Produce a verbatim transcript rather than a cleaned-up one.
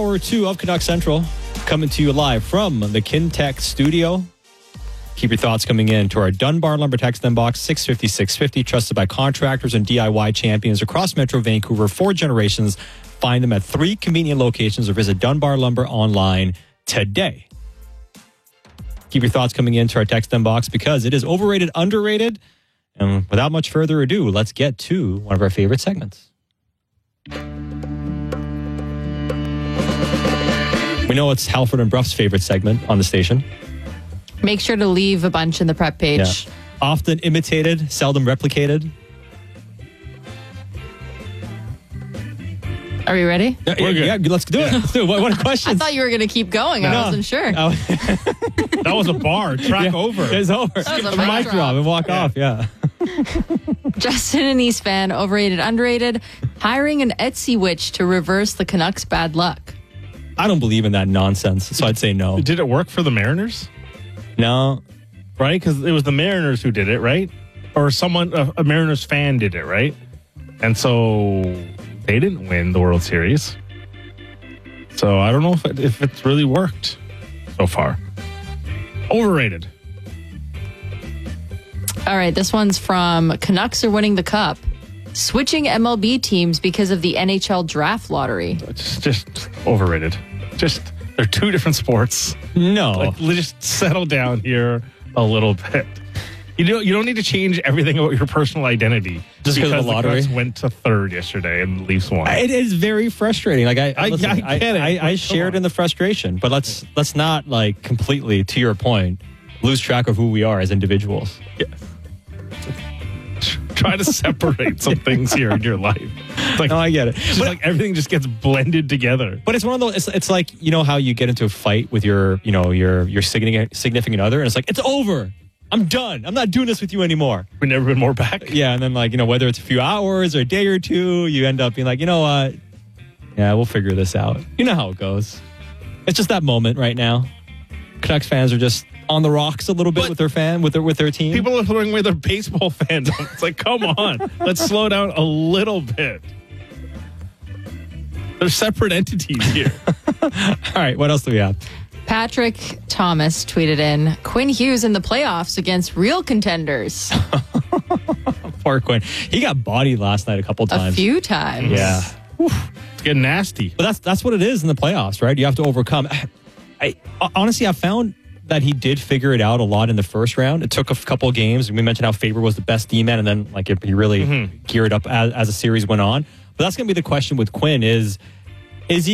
Hour two of Canuck Central coming to you live from the Kintec studio. Keep your thoughts coming in to our Dunbar Lumber text inbox, six fifty, six fifty, trusted by contractors and D I Y champions across Metro Vancouver for generations. Find them at three convenient locations or visit Dunbar Lumber online today. Keep your thoughts coming in to our text inbox because it is overrated, underrated. And without much further ado, let's get to one of our favorite segments. We know it's Halford and Bruff's favorite segment on the station. Make sure to leave a bunch in the prep page. Yeah. Often imitated, seldom replicated. Are we ready? Yeah, We're good. yeah, let's do it. Let's do it. What, what a question. I thought you were going to keep going. I No. wasn't sure. Oh, That was a bar. Track yeah, over. It's over. That was a It's mic mic drop. drop and walk off. Yeah. Justin, an East fan, overrated, underrated, hiring an Etsy witch to reverse the Canucks' bad luck. I don't believe in that nonsense, so I'd say no. Did it work for the Mariners? No. Right? Because it was the Mariners who did it, right? Or someone, a, a Mariners fan did it, right? And so they didn't win the World Series. So I don't know if it, if it's really worked so far. Overrated. All right, this one's from Canucks are winning the cup. Switching M L B teams because of the N H L draft lottery. It's just overrated. Just, they're two different sports. No. Like, just settle down here a little bit. You don't, you don't need to change everything about your personal identity Just because of the lottery? Canucks went to third yesterday and the Leafs won. It is very frustrating. Like I, I- listen, I get it, I, but I come shared on. in the frustration, but let's let's not like completely, to your point, lose track of who we are as individuals. Yes. Try to separate some things here in your life. It's like, No, I get it. just But, like everything just gets blended together. but it's one of those. It's, it's like, you know how you get into a fight with your you know your your significant significant other, and it's like, it's over. I'm done. I'm not doing this with you anymore. We've never been more back. Yeah, and then like you know whether it's a few hours or a day or two, you end up being like, you know what? Yeah, we'll figure this out. You know how it goes. It's just that moment right now. Canucks fans are just on the rocks a little bit But with their fan with their with their team. People are throwing away their baseball fandom. It's like, come on. Let's slow down a little bit. They're separate entities here. All right, what else do we have? Patrick Thomas tweeted in, Quinn Hughes in the playoffs against real contenders. Poor Quinn. He got bodied last night a couple A times. few times. Yeah. It's getting nasty. But that's that's what it is in the playoffs, right? You have to overcome. I honestly, I found that he did figure it out a lot in the first round. It took a couple of games. We mentioned how Faber was the best D-man, and then like it, he really Mm-hmm. geared up as, as the series went on. But that's going to be the question with Quinn: is is he